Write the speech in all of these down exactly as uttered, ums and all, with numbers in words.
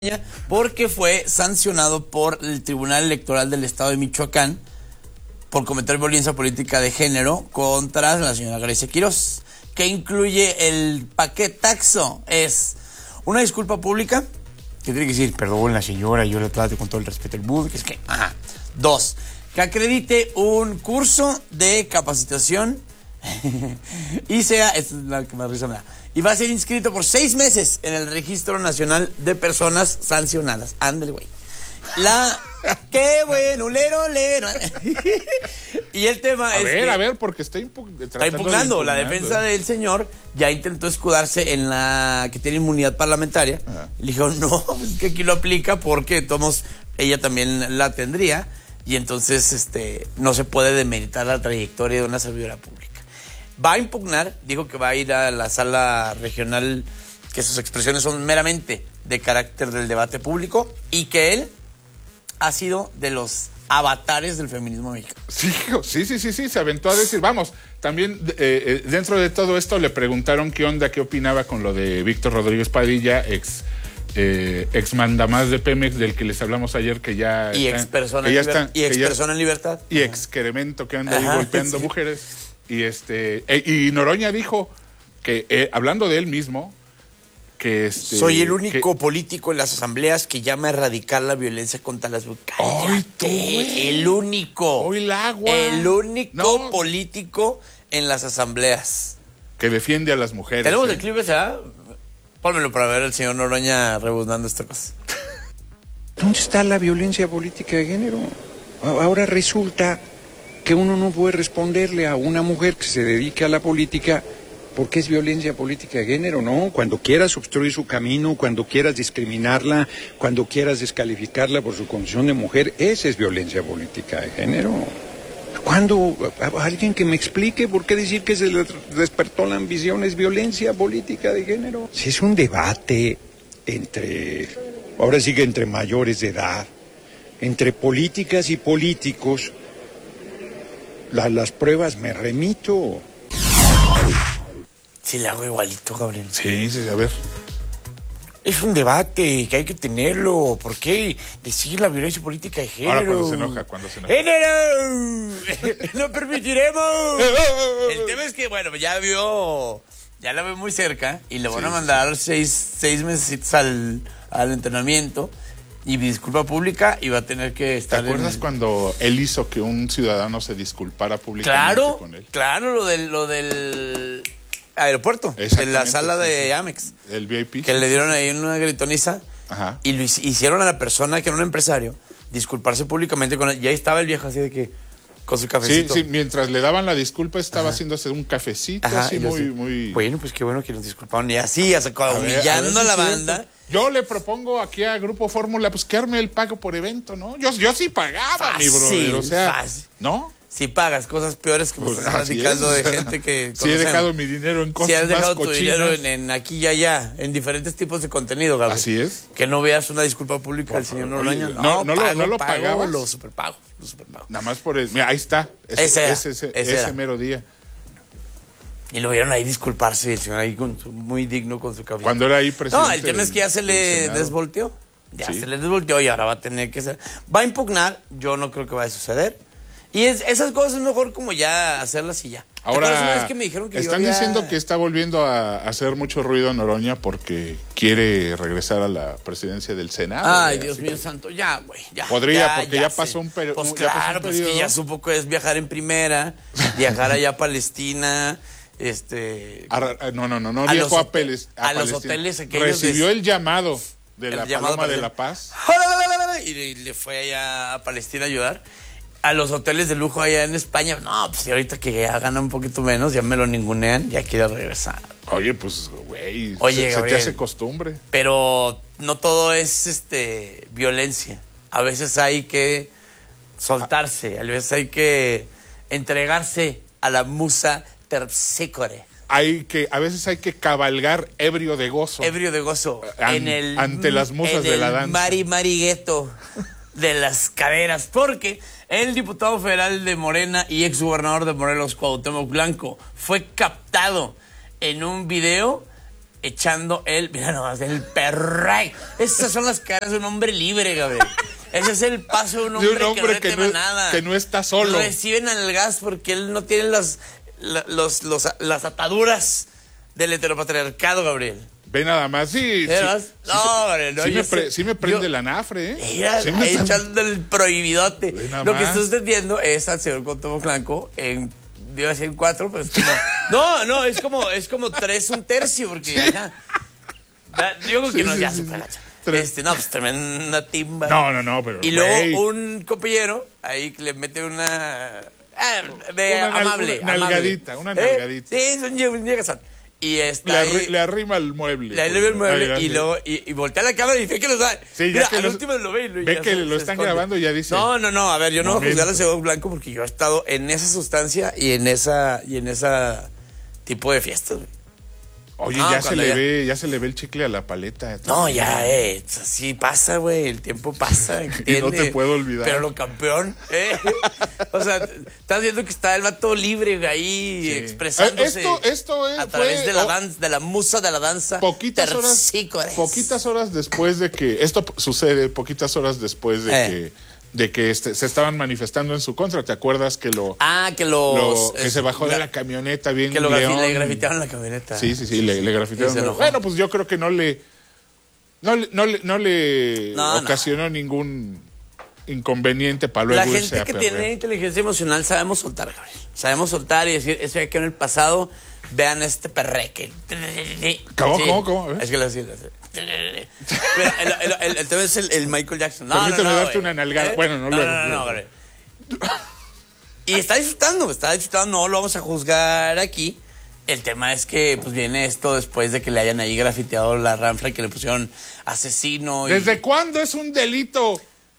porque fue sancionado por el Tribunal Electoral del Estado de Michoacán por cometer violencia política de género contra la señora Grecia Quirós, que incluye el paquetaxo. Es una disculpa pública, que tiene que decir, perdón la señora, yo la trato con todo el respeto del mundo, que es que, ajá. Dos, que acredite un curso de capacitación y sea, esta es la que más risa me da, y va a ser inscrito por seis meses en el Registro Nacional de Personas Sancionadas. Ándale, güey. La... ¡Qué bueno! ¡Lero, lero! Y el tema a es ver, que... A ver, porque está, impu está impugnando. De la defensa del señor ya intentó escudarse en la que tiene inmunidad parlamentaria. Ajá. Le dijo, no, es que aquí lo aplica porque todos, ella también la tendría. Y entonces este no se puede demeritar la trayectoria de una servidora pública. Va a impugnar, dijo que va a ir a la sala regional, que sus expresiones son meramente de carácter del debate público y que él ha sido de los avatares del feminismo mexicano. Sí, sí, sí, sí, sí, se aventó a decir, vamos, también eh, dentro de todo esto le preguntaron qué onda, qué opinaba con lo de Víctor Rodríguez Padilla, ex... Eh, ex mandamás de Pemex, del que les hablamos ayer, que ya y ex persona en, liber y ex persona en libertad y ex queremento que anda Ajá, ahí golpeando sí. mujeres y este e, y Noroña dijo que eh, hablando de él mismo que este, soy el único que, político en las asambleas que llama a erradicar la violencia contra las mujeres. ¡Ay, tú! El único ¡Hoy el agua! El único no. político en las asambleas que defiende a las mujeres. Tenemos ¿eh? el clip ese, ¿eh? Pónmelo para ver al señor Noroña rebuzando esta cosa. ¿Dónde está la violencia política de género? Ahora resulta que uno no puede responderle a una mujer que se dedique a la política porque es violencia política de género, ¿no? Cuando quieras obstruir su camino, cuando quieras discriminarla, cuando quieras descalificarla por su condición de mujer, esa es violencia política de género. ¿Cuándo? Alguien que me explique por qué decir que se le despertó la ambición es violencia política de género. Si es un debate entre, ahora sí que entre mayores de edad, entre políticas y políticos, la, las pruebas me remito. Sí, le hago igualito, Gabriel. Sí, sí, a ver. Es un debate que hay que tenerlo. ¿Por qué decir la violencia política de género? Ahora cuando se enoja, cuando se enoja. ¡Género! ¡No permitiremos! El tema es que, bueno, ya vio, ya la ve muy cerca y le van sí, a mandar sí. seis, seis meses al, al entrenamiento y disculpa pública y va a tener que estar. ¿Te acuerdas en... cuando él hizo que un ciudadano se disculpara públicamente claro, con él? Claro, lo del, lo del aeropuerto, en la sala de sí, Amex. El V I P. Que le dieron ahí una gritoniza. Ajá. Y lo hicieron a la persona que era un empresario disculparse públicamente con él. Y ahí estaba el viejo así de que con su cafecito. Sí, sí, mientras le daban la disculpa estaba Ajá. haciéndose un cafecito. Ajá, así muy, muy... Bueno, pues qué bueno que nos disculparon. Y así, a humillando a, ver, a, ver, a la banda. Cierto. Yo le propongo aquí a Grupo Fórmula, pues que arme el pago por evento, ¿no? Yo, yo sí pagaba, fácil, mi brother. O sea, fácil. ¿No? Si pagas cosas peores que me pues estás platicando de gente que si he dejado mi dinero en cosas si has dejado más tu dinero en, en aquí y allá, en diferentes tipos de contenido, Gabriel. Así es. Que no veas una disculpa pública del señor Noroña. No, no, no, pago, lo, no lo pago, pagabas. Lo superpago, lo superpago. Nada más por el, mira, ahí está. Ese, ese, era, ese, ese, ese, ese mero día. Y lo vieron ahí disculparse, el señor ahí con su, muy digno con su cabello. Cuando era ahí presidente. No, el tema es que ya se le desvolteó. Ya sí. se le desvolteó y ahora va a tener que ser. Va a impugnar, yo no creo que vaya a suceder. Y es, esas cosas es mejor como ya hacerlas y ya. Ahora, vez que me dijeron que están había... diciendo que está volviendo a hacer mucho ruido Noroña porque quiere regresar a la presidencia del Senado. Ay, Dios mío santo, ya, güey, ya. Podría, ya, porque ya, ya pasó un periodo. Pues claro, pues que ya supo que es viajar en primera, viajar allá a Palestina, este... A, no, no, no, no viajó a, Peles, a, a los hoteles aquellos... Recibió de, el llamado de el la llamado Paloma de la Paz. Y le fue allá a Palestina a ayudar. A los hoteles de lujo allá en España. No, pues ahorita que ya gana un poquito menos, ya me lo ningunean, ya quiero regresar. Oye, pues, güey, Oye, se, Gabriel, se te hace costumbre. Pero no todo es este violencia. A veces hay que soltarse, a veces hay que entregarse a la musa terpsícore. Hay que, a veces hay que cabalgar ebrio de gozo. Ebrio de gozo. An, en el, ante las musas en de la el danza. Mari Marigueto de las caderas. Porque el diputado federal de Morena y exgobernador de Morelos, Cuauhtémoc Blanco, fue captado en un video echando el, mira nomás, el perray. Esas son las caras de un hombre libre, Gabriel. Ese es el paso de un hombre, de un hombre que, no que, no, nada. que no está solo. Reciben al gas porque él no tiene las, los, los, las ataduras del heteropatriarcado, Gabriel. Ve nada más, sí. sí, no, sí, Gabriel, no, sí, me, pre, sé, sí me prende yo, la nafre, ¿eh? Mira, sí me echando el prohibidote. Lo más. que está usted viendo es al señor Cuauhtémoc Blanco en, iba a decir en cuatro, pero es como, no, no, es como, es como tres, un tercio, porque sí. ya, ya, yo creo que sí, no, sí, ya sí, se fue sí. Este, no, pues tremenda timba. No, no, no, pero. Y luego wey. un compañero ahí que le mete una. Ah, de una amable. Una nalgadita, una nalgadita. ¿Eh? Sí, son llegas. Y está le, ahí, arri, le arrima el mueble. Le arrima el mueble ay, y luego y, y voltea la cámara y dice que los da. Sí, Mira, que al los, último lo ve y lo, ve ya que se, lo se están esconde. grabando y ya dice. No, no, no, a ver, yo no voy a juzgar al señor Blanco porque yo he estado en esa sustancia y en esa y en esa tipo de fiestas, güey. Oye, ah, ya se le ya... ve, ya se le ve el chicle a la paleta. No, ya, eh, así pasa, güey, el tiempo pasa. Y no te puedo olvidar. Pero lo campeón, eh. O sea, estás viendo que está el vato libre ahí, sí. expresándose. Esto, esto es, a través fue, de la danza, de la musa de la danza. Poquitas horas, poquitas horas después de que, esto sucede, poquitas horas después de eh. que... de que este, se estaban manifestando en su contra. ¿Te acuerdas que lo... Ah, que los... lo, que es, se bajó la, de la camioneta bien que lo león. le grafitearon la camioneta. Sí, sí, sí, le, le grafitearon. Bueno, pues yo creo que no le... No, no, no, no le no, ocasionó no. ningún inconveniente para luego la irse a gente que perder. Tiene inteligencia emocional sabemos soltar, Gabriel. Sabemos soltar y decir, eso ya quedó en el pasado, vean este perreque. ¿Cómo, sí. cómo, cómo? Es que lo hacía. Mira, el, el, el, el tema es el, el Michael Jackson. No, Permíteme no, no, darte wey. una nalgada. ¿Eh? Bueno, no, no, lo no, no, no, no, y está disfrutando, está disfrutando, no lo vamos a juzgar aquí. El tema es que pues viene esto después de que le hayan ahí grafiteado la ranfla y que le pusieron asesino. Y... ¿Desde cuándo es un delito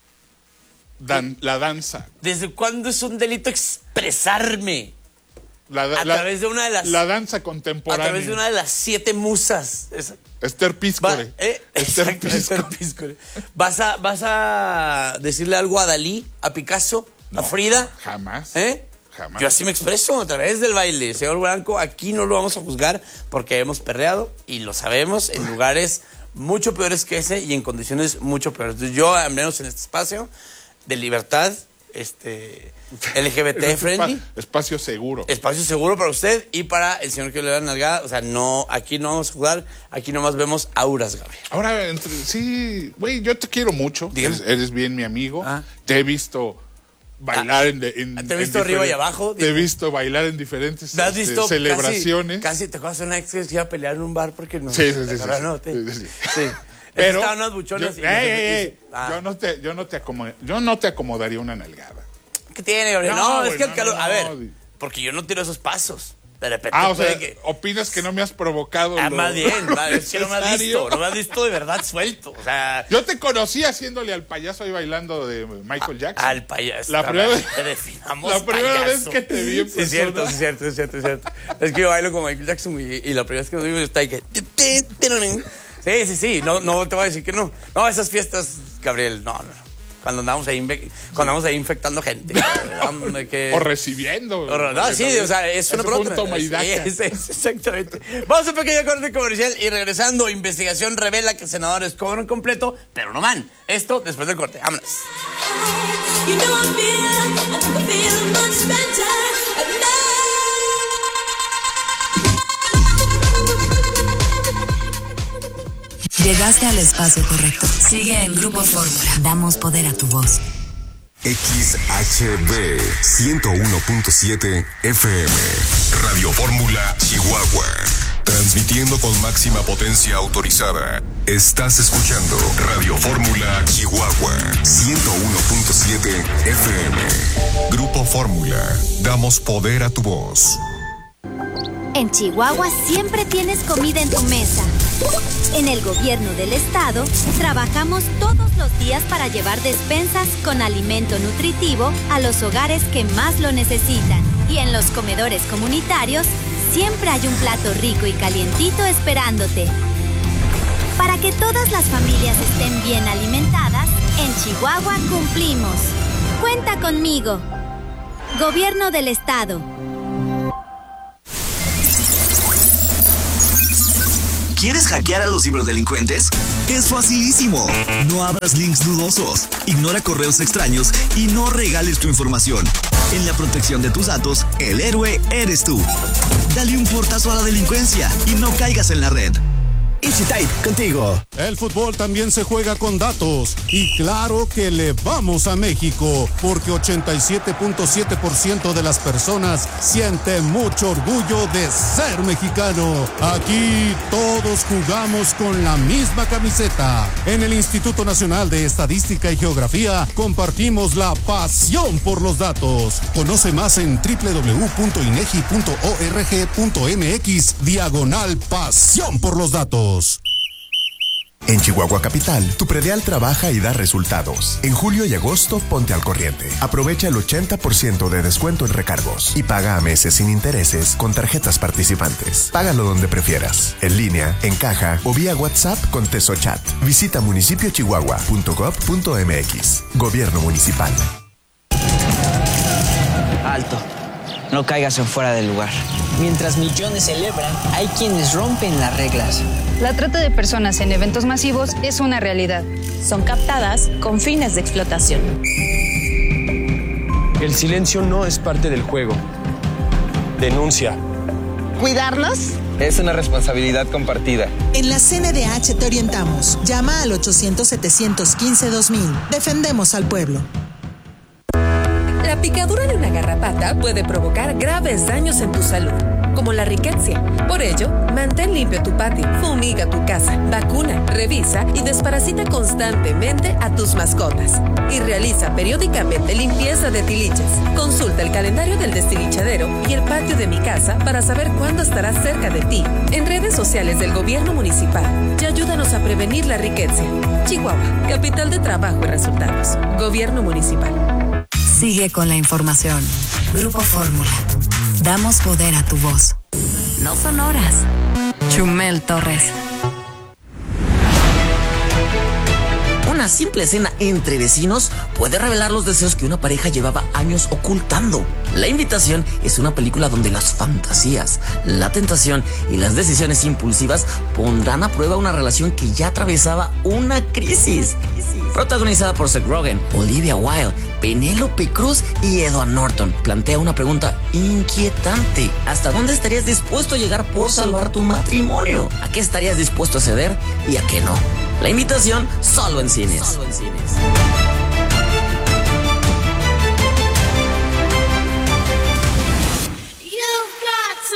dan, la danza? ¿Desde cuándo es un delito expresarme? La, a la, través de una de las... La danza contemporánea. A través de una de las siete musas. Esa. Esther Píscore. Va, eh, Esther exacto, Píscore. Esther Píscore. ¿Vas a, ¿Vas a decirle algo a Dalí, a Picasso, no, a Frida? Jamás. ¿Eh? Jamás. Yo así me expreso a través del baile. Señor Blanco, aquí no lo vamos a juzgar porque hemos perreado y lo sabemos en lugares mucho peores que ese y en condiciones mucho peores. Entonces, yo, al menos en este espacio de libertad, este... L G B T friendly. Espacio seguro. Espacio seguro para usted y para el señor que le da nalgada. O sea, no, aquí no vamos a jugar, aquí nomás vemos auras, Gabriel. Ahora, entre, sí, güey, yo te quiero mucho. Eres, eres bien mi amigo. Ah. Te he visto bailar ah. en, en. Te he visto en arriba y abajo. Te he visto bailar en diferentes ¿Te has visto este, celebraciones. Casi, casi te acuerdas de una ex que se iba a pelear en un bar porque no. Sí, sí, sí. sí, no, te, sí, sí. sí. Pero. Estaban unos buchones. Yo, y ey, ey, ey, ah. yo, no te, yo, no te acomod, yo no te acomodaría una nalgada. ¿Qué tiene, Gabriel? No, no, es que el calor. No, no, a ver, no. porque yo no tiro esos pasos. De repente. Ah, o sea, que... opinas que no me has provocado. Ah, lo... más bien, vale, es que no me has visto. No me has visto de verdad suelto. O sea. Yo te conocí haciéndole al payaso ahí bailando de Michael Jackson. A, al payaso. La primera vez. Te definamos la primera payaso. vez que te vi en persona. Sí, es cierto, sí, es cierto, es cierto, es cierto. Es que yo bailo con Michael Jackson y, y la primera vez que nos vimos está ahí que. Sí, sí, sí. No, no te voy a decir que no. No, esas fiestas, Gabriel, no, no. Cuando andamos ahí, cuando andamos ahí infectando gente. que... O recibiendo. O, no, sí, o sea, es una pregunta. Sí, es, es, exactamente. Vamos a un pequeño corte comercial y regresando, investigación revela que senadores cobran completo, pero no man. Esto después del corte. Vámonos. You know I feel, I feel much better. Llegaste al espacio correcto. Sigue en Grupo Fórmula. Damos poder a tu voz. X H B ciento uno punto siete F M. Radio Fórmula Chihuahua. Transmitiendo con máxima potencia autorizada. Estás escuchando Radio Fórmula Chihuahua ciento uno punto siete F M. Grupo Fórmula. Damos poder a tu voz. En Chihuahua siempre tienes comida en tu mesa. En el gobierno del estado, trabajamos todos los días para llevar despensas con alimento nutritivo a los hogares que más lo necesitan. Y en los comedores comunitarios, siempre hay un plato rico y calientito esperándote. Para que todas las familias estén bien alimentadas, en Chihuahua cumplimos. Cuenta conmigo. Gobierno del estado. ¿Quieres hackear a los ciberdelincuentes? Es facilísimo. No abras links dudosos, ignora correos extraños y no regales tu información. En la protección de tus datos, el héroe eres tú. Dale un portazo a la delincuencia y no caigas en la red. EasyType, contigo. El fútbol también se juega con datos. Y claro que le vamos a México, porque ochenta y siete punto siete por ciento de las personas sienten mucho orgullo de ser mexicano. Aquí todos jugamos con la misma camiseta. En el Instituto Nacional de Estadística y Geografía compartimos la pasión por los datos. Conoce más en doble u doble u doble u punto inegi punto org punto mx diagonal pasión por los datos. En Chihuahua Capital, tu predial trabaja y da resultados. En julio y agosto, ponte al corriente. Aprovecha el ochenta por ciento de descuento en recargos y paga a meses sin intereses con tarjetas participantes. Págalo donde prefieras, en línea, en caja o vía WhatsApp con TesoChat. Visita municipio chihuahua punto gob punto mx. Gobierno Municipal. Alto. No caigas en fuera del lugar. Mientras millones celebran, hay quienes rompen las reglas. La trata de personas en eventos masivos es una realidad. Son captadas con fines de explotación. El silencio no es parte del juego. Denuncia. ¿Cuidarnos? Es una responsabilidad compartida. En la C N D H te orientamos. Llama al ochocientos, setecientos quince, dos mil. Defendemos al pueblo. La picadura de una garrapata puede provocar graves daños en tu salud, como la riqueza. Por ello, mantén limpio tu patio, fumiga tu casa, vacuna, revisa y desparasita constantemente a tus mascotas. Y realiza periódicamente limpieza de tiliches. Consulta el calendario del destilichadero y el patio de mi casa para saber cuándo estará cerca de ti. En redes sociales del Gobierno Municipal y ayúdanos a prevenir la riqueza. Chihuahua, capital de trabajo y resultados. Gobierno Municipal. Sigue con la información. Grupo Fórmula. Damos poder a tu voz. No son horas. Chumel Torres. Una simple escena entre vecinos puede revelar los deseos que una pareja llevaba años ocultando. La Invitación es una película donde las fantasías, la tentación y las decisiones impulsivas pondrán a prueba una relación que ya atravesaba una crisis. Protagonizada por Seth Rogen, Olivia Wilde, Penélope Cruz y Edward Norton, plantea una pregunta inquietante. ¿Hasta dónde estarías dispuesto a llegar por salvar tu matrimonio? ¿A qué estarías dispuesto a ceder y a qué no? La Invitación, solo en cines. Solo en cines.